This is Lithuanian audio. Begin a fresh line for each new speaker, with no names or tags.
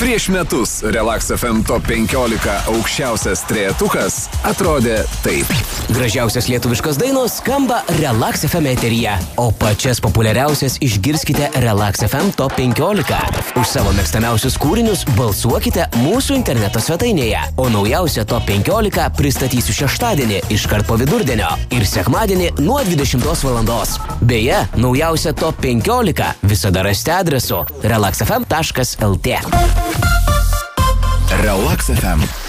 Prieš metus Relax FM Top 15 aukščiausias trejetukas atrodė taip.
Gražiausias lietuviškos dainos skamba Relax FM eteryje, o pačias populiariausias išgirskite Relax FM Top 15. Už savo mėgstamiausius kūrinius balsuokite mūsų interneto svetainėje, o naujausią Top 15 pristatysiu šeštadienį iškart po vidurdienio ir sekmadienį nuo 20 valandos. Beje, naujausią Top 15 visada rasite adresu relaxfm.lt.
Relax FM